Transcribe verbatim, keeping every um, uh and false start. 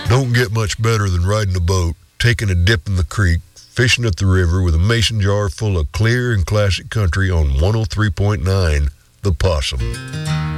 Don't get much better than riding a boat, taking a dip in the creek, fishing at the river with a mason jar full of clear and classic country on one oh three point nine The Possum.